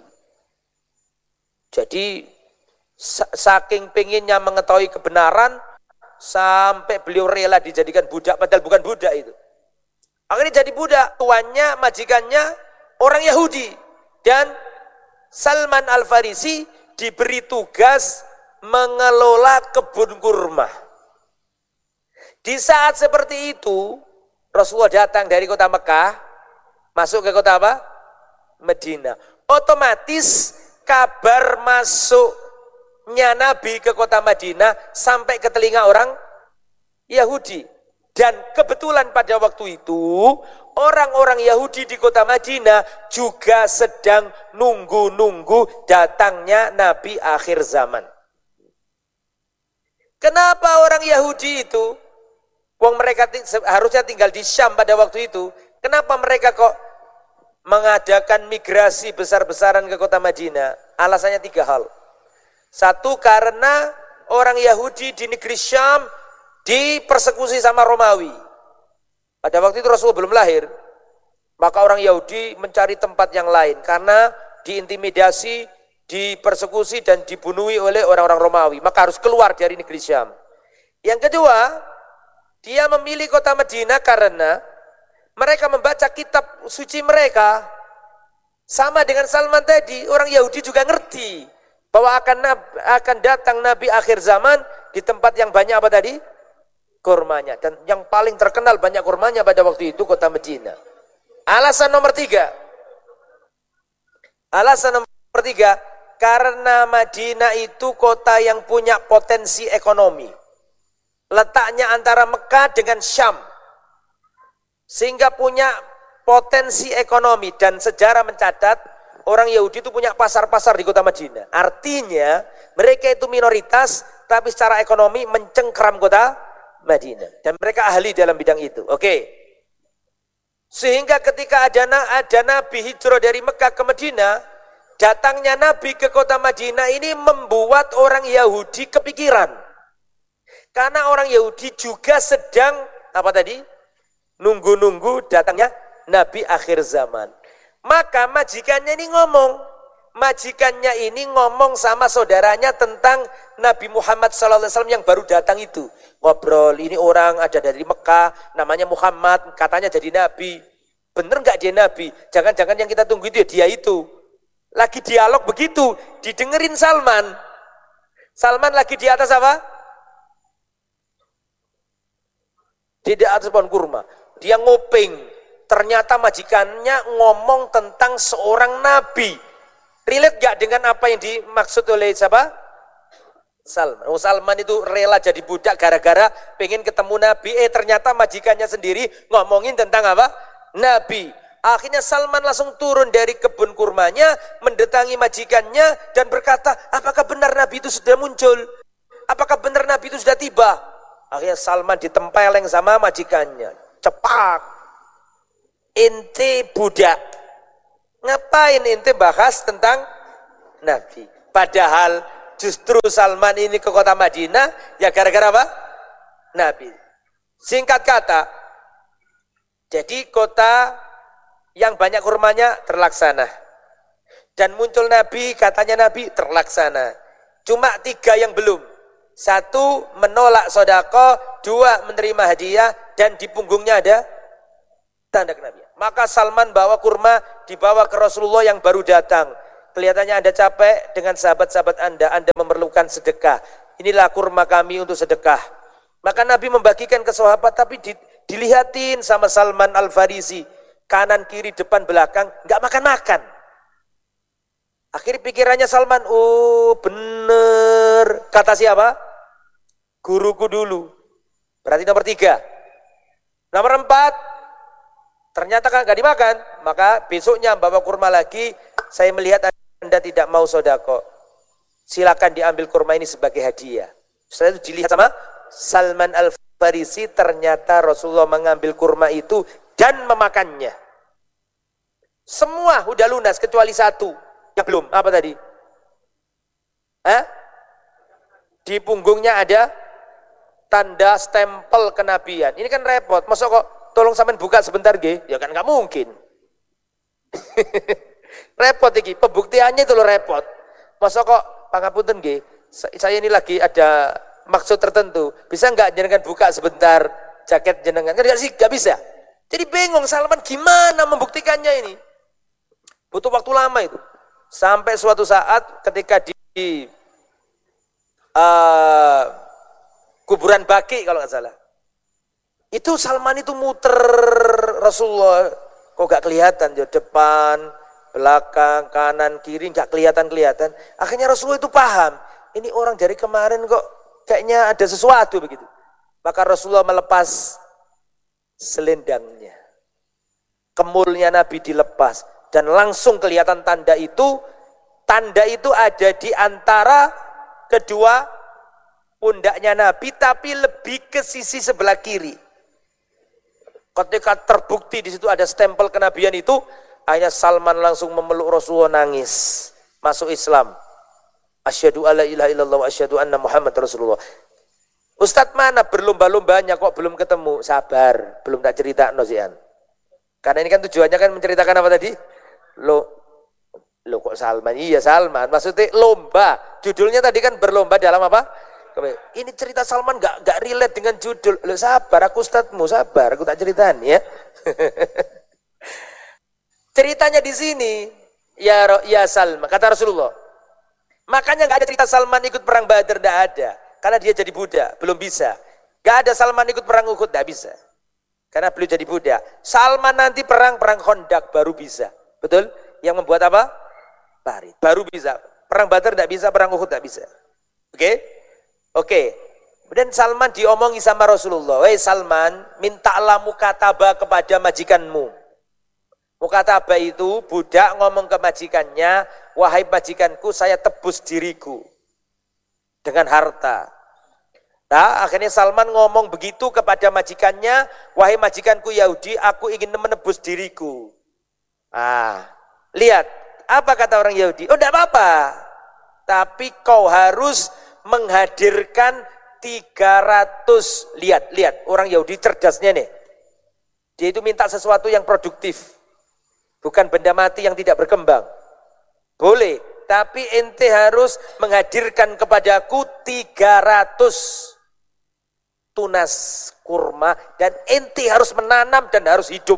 Jadi saking pengennya mengetahui kebenaran, sampai beliau rela dijadikan budak, padahal bukan budak itu. Akhirnya jadi budak, tuannya, majikannya orang Yahudi. Dan Salman Al-Farisi diberi tugas mengelola kebun kurma. Di saat seperti itu, Rasulullah datang dari kota Mekah, masuk ke kota apa? Madinah. Otomatis kabar masuknya Nabi ke kota Madinah sampai ke telinga orang Yahudi. Dan kebetulan pada waktu itu, orang-orang Yahudi di kota Madinah juga sedang nunggu-nunggu datangnya Nabi akhir zaman. Kenapa orang Yahudi itu, wong mereka harusnya tinggal di Syam pada waktu itu, kenapa mereka kok mengadakan migrasi besar-besaran ke kota Madinah? Alasannya 3 hal. Satu, karena orang Yahudi di negeri Syam dipersekusi sama Romawi. Pada waktu itu Rasul belum lahir, maka orang Yahudi mencari tempat yang lain karena diintimidasi, dipersekusi dan dibunuhi oleh orang-orang Romawi, maka harus keluar dari negeri Syam. Yang kedua, dia memilih kota Madinah karena mereka membaca kitab suci mereka. Sama dengan Salman tadi, orang Yahudi juga ngerti bahwa akan datang Nabi akhir zaman di tempat yang banyak apa tadi? Kurmanya. Dan yang paling terkenal banyak kurmanya pada waktu itu kota Madinah. Alasan nomor 3. Karena Madinah itu kota yang punya potensi ekonomi. Letaknya antara Mekah dengan Syam. Sehingga punya potensi ekonomi. Dan sejarah mencatat, orang Yahudi itu punya pasar-pasar di kota Madinah. Artinya, mereka itu minoritas, tapi secara ekonomi mencengkram kota Madinah. Dan mereka ahli dalam bidang itu. Oke. Sehingga ketika ada Nabi hijrah dari Mekah ke Madinah, datangnya Nabi ke kota Madinah ini membuat orang Yahudi kepikiran. Karena orang Yahudi juga sedang, apa tadi? Nunggu-nunggu datangnya Nabi akhir zaman. Maka majikannya ini ngomong sama saudaranya tentang Nabi Muhammad SAW yang baru datang itu. Ngobrol, ini orang ada dari Mekah, namanya Muhammad, katanya jadi Nabi. Bener nggak dia Nabi? Jangan-jangan yang kita tunggu itu ya dia itu. Lagi dialog begitu, didengerin Salman. Salman lagi di atas apa? Di atas pohon kurma. Dia ngopeng. Ternyata majikannya ngomong tentang seorang nabi. Relate gak dengan apa yang dimaksud oleh siapa? Salman. Salman itu rela jadi budak gara-gara pengen ketemu Nabi. Ternyata majikannya sendiri ngomongin tentang apa? Nabi. Akhirnya Salman langsung turun dari kebun kurmanya, mendatangi majikannya dan berkata, apakah benar Nabi itu sudah muncul? Apakah benar Nabi itu sudah tiba? Akhirnya Salman ditempeleng sama majikannya. Cepak. Ente budak. Ngapain ente bahas tentang Nabi? Padahal justru Salman ini ke kota Madinah, ya gara-gara apa? Nabi. Singkat kata, jadi kota yang banyak kurmanya terlaksana. Dan muncul Nabi, katanya Nabi terlaksana. Cuma 3 yang belum. 1, menolak sodako. 2, menerima hadiah. Dan di punggungnya ada tanda kenabian. Maka Salman bawa kurma, dibawa ke Rasulullah yang baru datang. Kelihatannya Anda capek dengan sahabat-sahabat Anda memerlukan sedekah. Inilah kurma kami untuk sedekah. Maka Nabi membagikan ke sahabat, tapi dilihatin sama Salman Al-Farisi. Kanan, kiri, depan, belakang, nggak makan-makan. Akhirnya pikirannya Salman, oh bener. Kata siapa? Guruku dulu. Berarti nomor 3. Nomor 4, ternyata kan nggak dimakan. Maka besoknya bawa kurma lagi, saya melihat Anda tidak mau sodako. Silakan diambil kurma ini sebagai hadiah. Setelah itu dilihat sama Salman Al-Farisi, ternyata Rasulullah mengambil kurma itu dan memakannya. Semua udah lunas kecuali 1 yang belum. Apa tadi? Di punggungnya ada tanda stempel kenabian. Ini kan repot. Masa kok tolong sampean buka sebentar nggih? Ya kan nggak mungkin. Repot iki. Pembuktiannya itu loh repot. Masa kok pangapunten nggih? Saya ini lagi ada maksud tertentu. Bisa nggak jenengan buka sebentar jaket jenengan? Kan nggak bisa. Jadi bingung Salman gimana membuktikannya ini. Butuh waktu lama itu. Sampai suatu saat ketika di kuburan Baqi kalau nggak salah. Itu Salman itu muter Rasulullah. Kok nggak kelihatan? Di depan, belakang, kanan, kiri nggak kelihatan. Akhirnya Rasulullah itu paham. Ini orang dari kemarin kok kayaknya ada sesuatu begitu. Maka Rasulullah melepas selendangnya. Kemulnya Nabi dilepas dan langsung kelihatan tanda itu. Tanda itu ada di antara kedua pundaknya Nabi, tapi lebih ke sisi sebelah kiri. Ketika terbukti di situ ada stempel kenabian itu, akhirnya Salman langsung memeluk Rasulullah, nangis, masuk Islam. Asyhadu alla ilaha illallah wa asyhadu anna Muhammad Rasulullah. Ustadz mana berlomba-lombanya kok belum ketemu? Sabar, belum tak cerita nosian. Karena ini kan tujuannya kan menceritakan apa tadi? Lo kok Salman? Iya Salman, maksudnya lomba. Judulnya tadi kan berlomba dalam apa? Ini cerita Salman gak relate dengan judul. Lo sabar, aku ustadzmu, sabar, aku tak ceritain ya. Ceritanya di sini, ya Salman, kata Rasulullah. Makanya gak ada cerita Salman ikut perang Badar, gak ada. Karena dia jadi budak, belum bisa. Gak ada Salman ikut perang Uhud, gak bisa. Karena beliau jadi budak. Salman nanti perang Khandaq baru bisa. Betul? Yang membuat apa? Parit. Baru bisa. Perang Badar gak bisa, perang Uhud gak bisa. Oke? Oke. Kemudian Salman diomongi sama Rasulullah. Wahai Salman, mintalah mukataba kepada majikanmu. Mukataba itu budak ngomong ke majikannya, wahai majikanku, saya tebus diriku dengan harta. Nah, akhirnya Salman ngomong begitu kepada majikannya, wahai majikanku Yahudi, aku ingin menebus diriku. Lihat, apa kata orang Yahudi? Oh, tidak apa-apa. Tapi kau harus menghadirkan 300. Lihat, orang Yahudi cerdasnya nih. Dia itu minta sesuatu yang produktif. Bukan benda mati yang tidak berkembang. Boleh, tapi ente harus menghadirkan kepadaku 300 tunas kurma dan ente harus menanam dan harus hidup.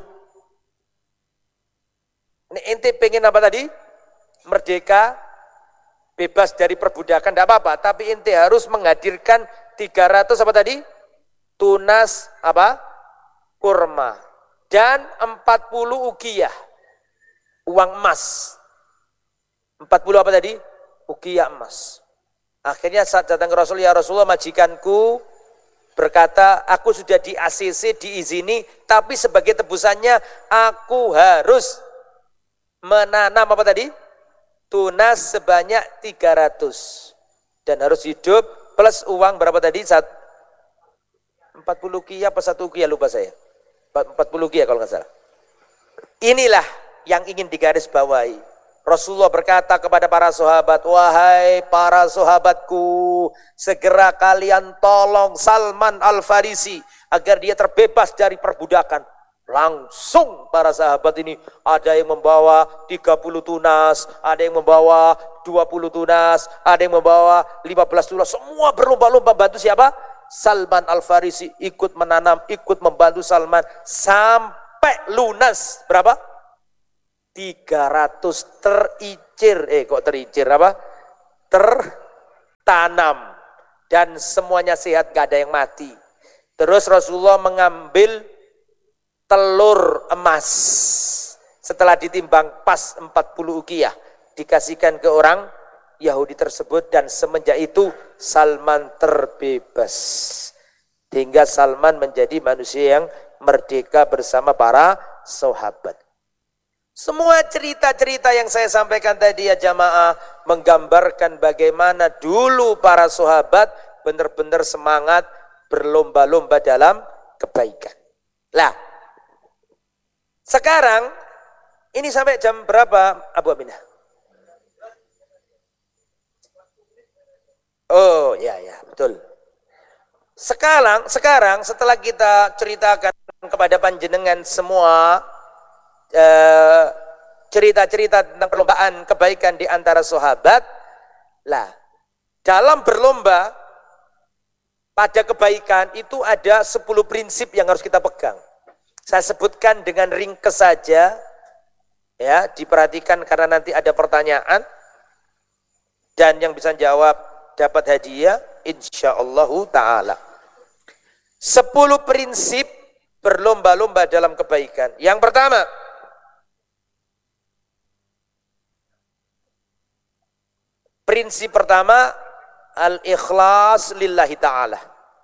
Ini ente pengen apa tadi? Merdeka, bebas dari perbudakan, tidak apa-apa. Tapi ente harus menghadirkan 300 apa tadi? Tunas apa? Kurma. Dan 40 ukiyah. Uang emas. 40 apa tadi? Ukiyah emas. Akhirnya saat datang ke Rasul, ya Rasulullah, majikanku berkata, aku sudah di ACC, diizini, tapi sebagai tebusannya aku harus menanam apa tadi? Tunas sebanyak 300. Dan harus hidup plus uang berapa tadi? 40 ukiyah apa 1 ukiyah, lupa saya. 40 ukiyah kalau nggak salah. Inilah yang ingin digarisbawahi. Rasulullah berkata kepada para sahabat, wahai para sahabatku, segera kalian tolong Salman Al-Farisi agar dia terbebas dari perbudakan. Langsung para sahabat ini, ada yang membawa 30 tunas, ada yang membawa 20 tunas, ada yang membawa 15 tunas. Semua berlomba-lomba bantu siapa? Salman Al-Farisi, ikut menanam, ikut membantu Salman sampai lunas. Berapa? 300 tericir apa? Tertanam dan semuanya sehat, gak ada yang mati. Terus Rasulullah mengambil telur emas setelah ditimbang pas 40 ukiyah, dikasihkan ke orang Yahudi tersebut, dan semenjak itu Salman terbebas hingga Salman menjadi manusia yang merdeka bersama para sahabat. Semua cerita-cerita yang saya sampaikan tadi ya jamaah menggambarkan bagaimana dulu para sahabat benar-benar semangat berlomba-lomba dalam kebaikan. Lah, sekarang ini sampai jam berapa Abu Aminah? Oh ya betul. Sekarang setelah kita ceritakan kepada panjenengan semua cerita-cerita tentang perlombaan kebaikan di antara sahabat. Lah, dalam berlomba pada kebaikan itu ada 10 prinsip yang harus kita pegang. Saya sebutkan dengan ringkes saja, ya, diperhatikan karena nanti ada pertanyaan dan yang bisa jawab dapat hadiah insyaallah taala. 10 prinsip berlomba-lomba dalam kebaikan. Yang pertama, prinsip pertama, al-ikhlas lillahi ta'ala.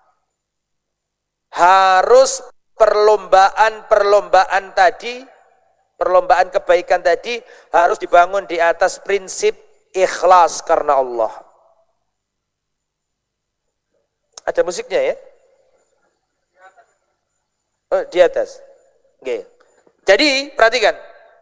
Harus perlombaan tadi, perlombaan kebaikan tadi harus dibangun di atas prinsip ikhlas karena Allah. Ada musiknya ya? Oh, di atas. Oke. Jadi, perhatikan.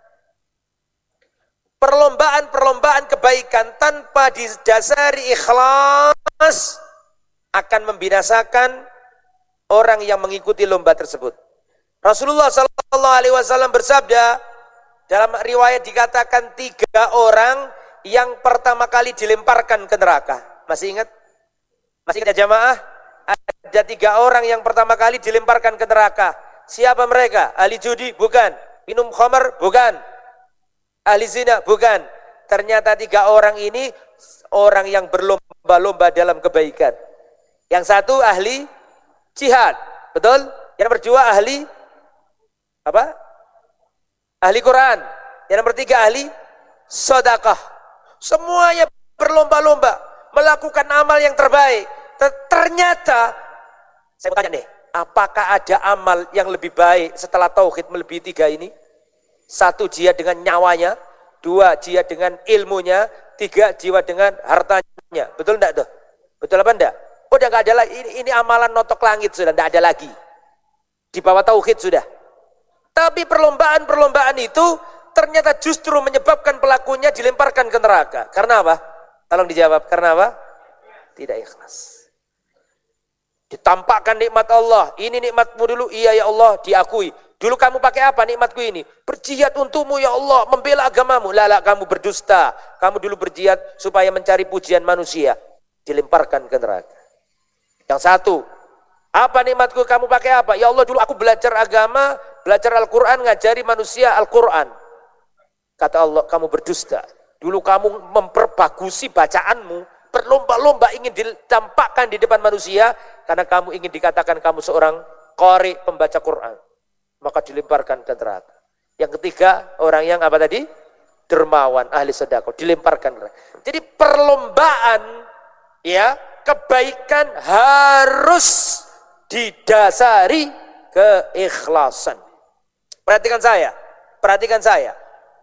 Perlombaan-perlombaan kebaikan tanpa didasari ikhlas akan membinasakan orang yang mengikuti lomba tersebut. Rasulullah Sallallahu Alaihi Wasallam bersabda, dalam riwayat dikatakan 3 orang yang pertama kali dilemparkan ke neraka. Masih ingat? Masih ingat ya jamaah? Ada 3 orang yang pertama kali dilemparkan ke neraka. Siapa mereka? Ahli judi? Bukan. Minum khamar? Bukan. Ahli zina? Bukan. Ternyata 3 orang ini orang yang berlomba-lomba dalam kebaikan. Yang satu ahli jihad, betul? Yang nomor 2 ahli apa? Ahli Quran. Yang nomor 3 ahli sedekah. Semuanya berlomba-lomba melakukan amal yang terbaik. Ternyata saya mau tanya nih, apakah ada amal yang lebih baik setelah tauhid melebihi 3 ini? 1 jihad dengan nyawanya, 2 jihad dengan ilmunya, 3 jihad dengan hartanya. Betul enggak tuh? Betul apa enggak? Udah enggak ada lagi, ini amalan notok langit sudah, enggak ada lagi. Di bawah tauhid sudah. Tapi perlombaan-perlombaan itu ternyata justru menyebabkan pelakunya dilemparkan ke neraka. Karena apa? Tolong dijawab, karena apa? Tidak ikhlas. Ditampakkan nikmat Allah, ini nikmatmu dulu, iya ya Allah, diakui. Dulu kamu pakai apa nikmatku ini? Berjihad untukmu ya Allah, membela agamamu. Lala, kamu berdusta. Kamu dulu berjihad supaya mencari pujian manusia. Dilemparkan ke neraka. Yang satu, apa nikmatku, kamu pakai apa? Ya Allah, dulu aku belajar agama, belajar Al-Quran, ngajari manusia Al-Quran. Kata Allah, kamu berdusta. Dulu kamu memperbagusi bacaanmu, berlomba-lomba ingin ditampakkan di depan manusia, karena kamu ingin dikatakan kamu seorang qari, pembaca Quran. Maka dilemparkan ke neraka. Yang ketiga, orang yang apa tadi? Dermawan, ahli sedekah, dilemparkan. Jadi perlombaan ya, kebaikan harus didasari keikhlasan. Perhatikan saya.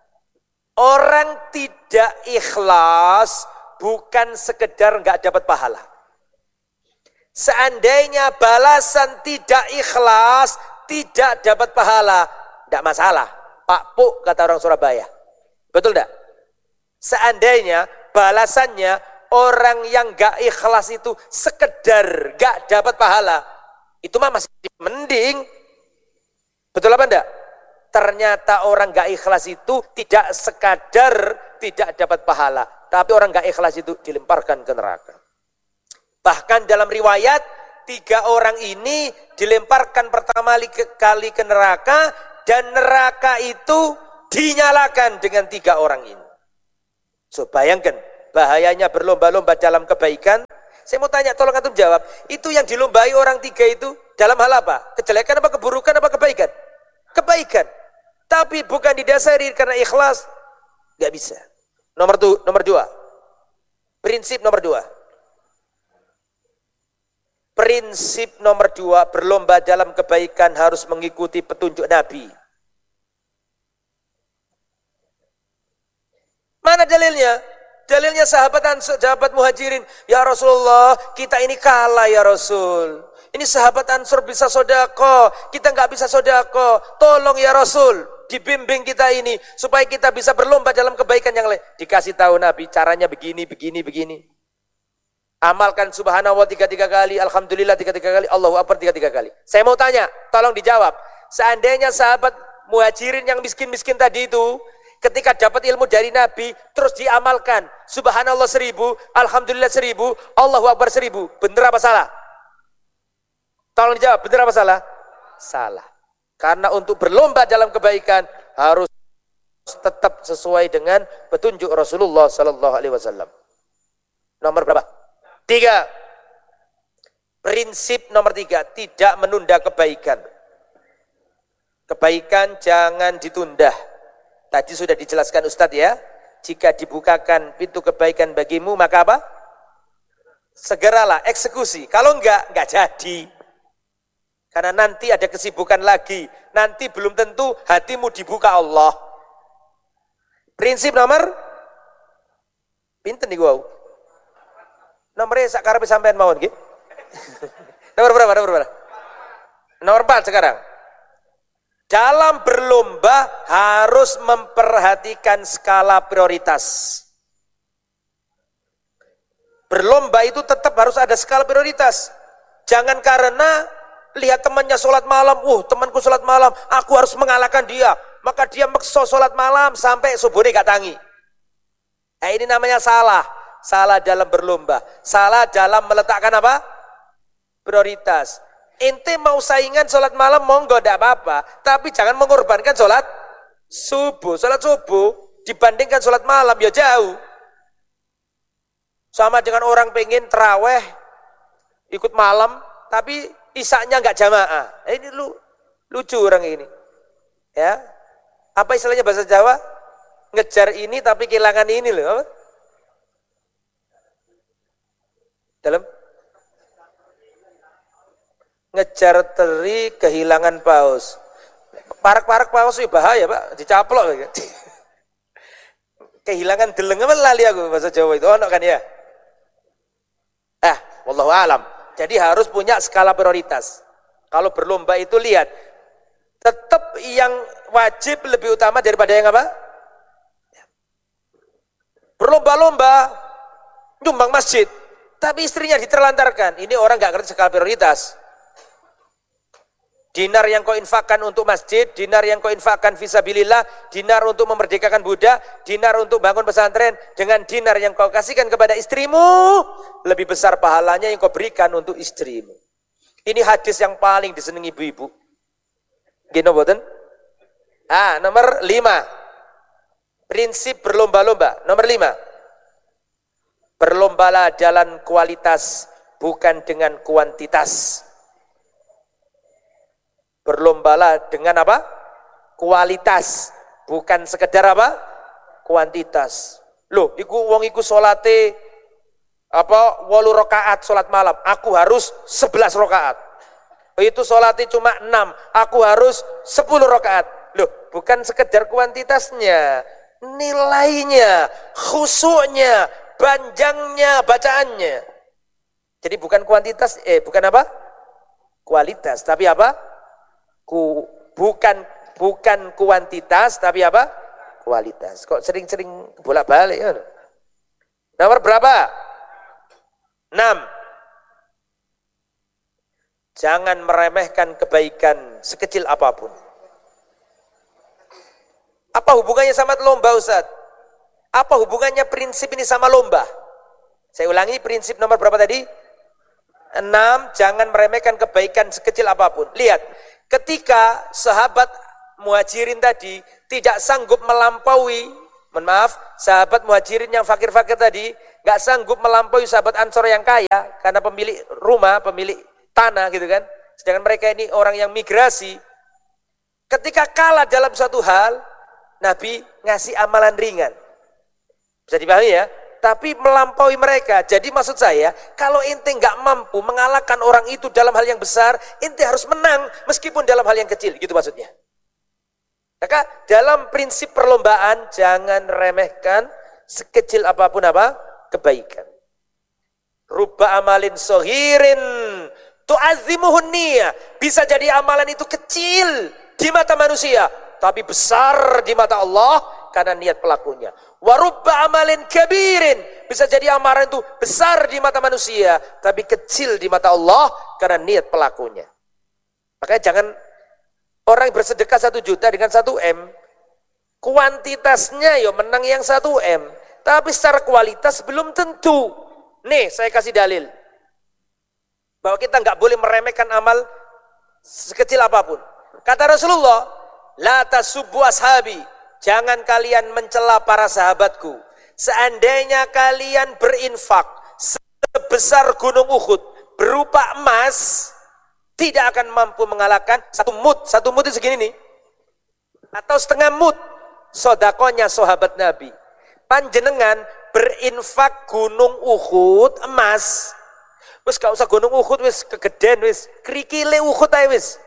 Orang tidak ikhlas bukan sekedar enggak dapat pahala. Seandainya balasan tidak ikhlas, tidak dapat pahala, tidak masalah. Pak Puk kata orang Surabaya. Betul tidak? Seandainya balasannya orang yang gak ikhlas itu sekedar gak dapat pahala, itu mah masih mending. Betul apa enggak? Ternyata orang gak ikhlas itu tidak sekadar tidak dapat pahala, tapi orang gak ikhlas itu dilemparkan ke neraka. Bahkan dalam riwayat 3 orang ini dilemparkan pertama kali ke neraka, dan neraka itu dinyalakan dengan 3 orang ini. So, bayangkan bahayanya berlomba-lomba dalam kebaikan. Saya mau tanya, tolong antum jawab. Itu yang dilombai orang 3 itu dalam hal apa? Kejelekan apa keburukan apa kebaikan? Kebaikan. Tapi bukan didasari karena ikhlas. Gak bisa. Nomor 2. Prinsip nomor 2. Prinsip nomor 2, berlomba dalam kebaikan harus mengikuti petunjuk Nabi. Mana dalilnya? Dalilnya sahabat Muhajirin. Ya Rasulullah, kita ini kalah ya Rasul. Ini sahabat Ansor bisa sodako, kita nggak bisa sodako. Tolong ya Rasul, dibimbing kita ini supaya kita bisa berlomba dalam kebaikan yang lain. Dikasih tahu Nabi, caranya begini. Amalkan subhanallah 3 kali, alhamdulillah 3 kali, Allahu akbar 3 kali. Saya mau tanya, tolong dijawab. Seandainya sahabat Muhajirin yang miskin-miskin tadi itu, ketika dapat ilmu dari Nabi, terus diamalkan, subhanallah 1000, alhamdulillah 1000, Allahu akbar 1000, benar apa salah? Tolong dijawab, benar apa salah? Salah. Karena untuk berlomba dalam kebaikan harus tetap sesuai dengan petunjuk Rasulullah Sallallahu Alaihi Wasallam. Nomor berapa? 3. Prinsip nomor 3, tidak menunda kebaikan. Kebaikan jangan ditunda. Tadi sudah dijelaskan Ustadz ya. Jika dibukakan pintu kebaikan bagimu, maka apa? Segeralah eksekusi. Kalau enggak jadi. Karena nanti ada kesibukan lagi. Nanti belum tentu hatimu dibuka Allah. Prinsip nomor pinten nih wow. Nomornya sakarepe sampean mawon nggih. Nomor berapa? Nomor 4 sekarang. Dalam berlomba harus memperhatikan skala prioritas. Berlomba itu tetap harus ada skala prioritas. Jangan karena lihat temannya sholat malam, temanku sholat malam, aku harus mengalahkan dia. Maka dia maksa sholat malam sampai subuhnya gak tangi. Nah, ini namanya salah. Salah dalam berlomba. Salah dalam meletakkan apa? Prioritas. Ente mau saingan sholat malam, monggo gak apa-apa. Tapi jangan mengorbankan sholat subuh. Sholat subuh dibandingkan sholat malam ya jauh. Sama dengan orang pengen terawih ikut malam, tapi isaknya nggak jamaah. Ini lucu orang ini. Ya, apa istilahnya bahasa Jawa? Ngejar ini tapi kehilangan ini loh. Apa? Dalam ngejar teri kehilangan paus. Parak-parak paus itu bahaya Pak, dicaplok. Kehilangan deleng apa lali aku bahasa Jawa itu ono kan ya. Wallahu alam. Jadi harus punya skala prioritas. Kalau berlomba itu lihat, tetap yang wajib lebih utama daripada yang apa? Berlomba-lomba nyumbang masjid, tapi istrinya diterlantarkan. Ini orang nggak ngerti skala prioritas. Dinar yang kau infakkan untuk masjid, dinar yang kau infakkan fisabilillah, dinar untuk memerdekakan budak, dinar untuk bangun pesantren, dengan dinar yang kau kasihkan kepada istrimu, lebih besar pahalanya yang kau berikan untuk istrimu. Ini hadis yang paling disenangi ibu-ibu. Gino boten? Nomor 5. Prinsip berlomba-lomba. Nomor 5. Berlombalah dalam kualitas, bukan dengan kuantitas. Berlombalah dengan apa? Kualitas, bukan sekedar apa? Kuantitas. Loh, wong iku salate 8 rakaat salat malam, aku harus 11 rakaat. Itu salate cuma 6, aku harus 10 rakaat. Loh, bukan sekedar kuantitasnya, nilainya, khusyuknya, panjangnya bacaannya. Jadi bukan kuantitas, bukan apa? Kualitas, tapi apa? Bukan kuantitas tapi apa? Kualitas. Kok sering-sering bolak-balik ya? Nomor berapa? 6. Jangan meremehkan kebaikan sekecil apapun. Apa hubungannya sama lomba, Ustaz? Apa hubungannya prinsip ini sama lomba? Saya ulangi, prinsip nomor berapa tadi? 6. Jangan meremehkan kebaikan sekecil apapun. Lihat, ketika sahabat muhajirin tadi tidak sanggup melampaui, sahabat muhajirin yang fakir-fakir tadi gak sanggup melampaui sahabat Ansor yang kaya karena pemilik rumah, pemilik tanah gitu kan. Sedangkan mereka ini orang yang migrasi. Ketika kalah dalam suatu hal, Nabi ngasih amalan ringan. Bisa dipahami ya? Tapi melampaui mereka. Jadi maksud saya, kalau ente nggak mampu mengalahkan orang itu dalam hal yang besar, ente harus menang meskipun dalam hal yang kecil, gitu maksudnya. Maka dalam prinsip perlombaan jangan remehkan sekecil apapun apa kebaikan. Rubba amalin sohirin tu'azimuhun niyah. Bisa jadi amalan itu kecil di mata manusia, tapi besar di mata Allah karena niat pelakunya. Warubba amalin kabirin, bisa jadi amalan itu besar di mata manusia tapi kecil di mata Allah karena niat pelakunya. Makanya jangan orang bersedekah 1 juta dengan 1 M, kuantitasnya ya menang yang 1 M, tapi secara kualitas belum tentu. Nih saya kasih dalil bahwa kita nggak boleh meremehkan amal sekecil apapun. Kata Rasulullah, la tasubbu ashabi, jangan kalian mencela para sahabatku. Seandainya kalian berinfak sebesar gunung Uhud berupa emas, tidak akan mampu mengalahkan 1 mud. 1 mud itu segini nih, atau setengah mud sodakonya sahabat Nabi. Panjenengan berinfak gunung Uhud emas, wis gak usah gunung Uhud, wis kegeden, wis krikile Uhud ae wis.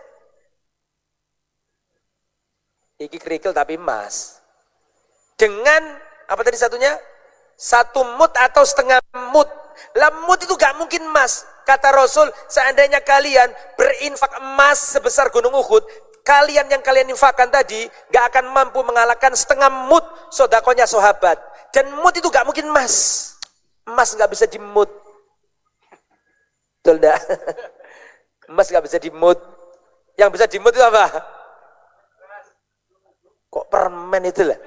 Iki kerikil tapi emas. Dengan apa tadi satunya? 1 mud atau setengah mud. Lah mud itu gak mungkin emas. Kata Rasul, seandainya kalian berinfak emas sebesar gunung Uhud, kalian yang kalian infakkan tadi gak akan mampu mengalahkan setengah mud sodakonya sahabat. Dan mud itu gak mungkin emas. Emas gak bisa dimut. Betul enggak? Emas gak bisa dimut. Yang bisa dimut itu apa? Kok permen itu lah?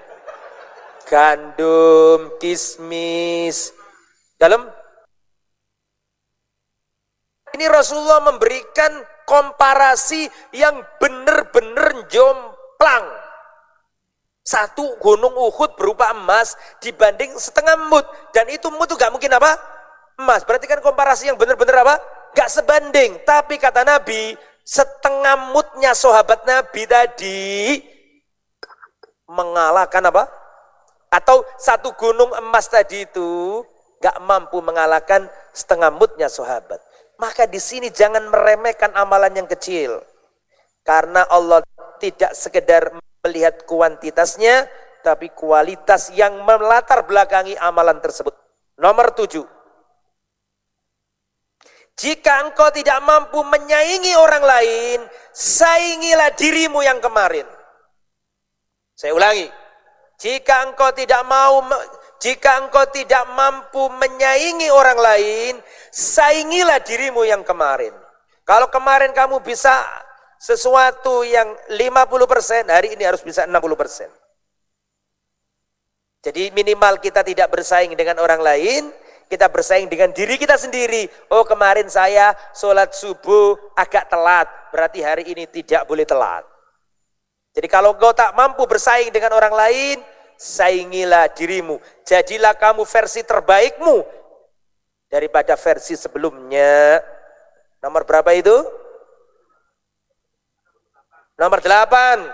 Gandum, kismis. Dalam ini Rasulullah memberikan komparasi yang benar-benar jomplang. Satu gunung Uhud berupa emas dibanding setengah mud. Dan itu mud itu gak mungkin apa? Emas. Berarti kan komparasi yang benar-benar apa? Gak sebanding. Tapi kata Nabi, setengah mudnya sahabat Nabi tadi mengalahkan apa? Atau satu gunung emas tadi itu gak mampu mengalahkan setengah mudnya sahabat. Maka di sini jangan meremehkan amalan yang kecil. Karena Allah tidak sekedar melihat kuantitasnya, tapi kualitas yang melatar belakangi amalan tersebut. Nomor 7. Jika engkau tidak mampu menyaingi orang lain, saingilah dirimu yang kemarin. Saya ulangi. Jika engkau tidak mampu menyaingi orang lain, saingilah dirimu yang kemarin. Kalau kemarin kamu bisa sesuatu yang 50%, hari ini harus bisa 60%. Jadi minimal kita tidak bersaing dengan orang lain, kita bersaing dengan diri kita sendiri. Oh, kemarin saya sholat subuh agak telat, berarti hari ini tidak boleh telat. Jadi kalau kau tak mampu bersaing dengan orang lain, saingilah dirimu. Jadilah kamu versi terbaikmu daripada versi sebelumnya. Nomor berapa itu? Nomor 8.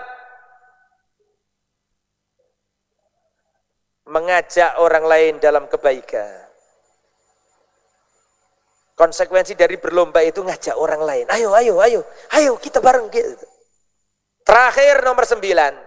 Mengajak orang lain dalam kebaikan. Konsekuensi dari berlomba itu ngajak orang lain. Ayo kita bareng gitu. Terakhir nomor 9.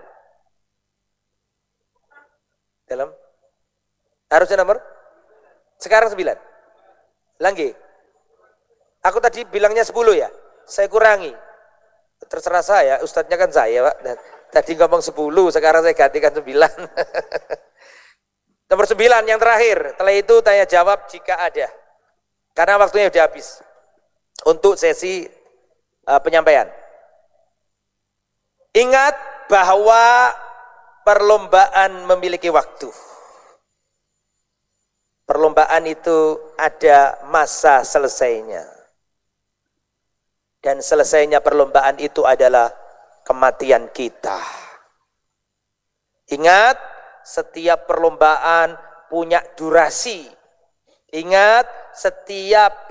Dalam harusnya nomor sekarang 9. Lagi. Aku tadi bilangnya 10 ya. Saya kurangi. Terserah saya, ustadznya kan saya, Pak. Dan tadi ngomong 10, sekarang saya gantikan 9. Nomor 9 yang terakhir. Setelah itu tanya jawab jika ada. Karena waktunya sudah habis. Untuk sesi penyampaian. Ingat bahwa perlombaan memiliki waktu. Perlombaan itu ada masa selesainya. Dan selesainya perlombaan itu adalah kematian kita. Ingat, setiap perlombaan punya durasi. Ingat, setiap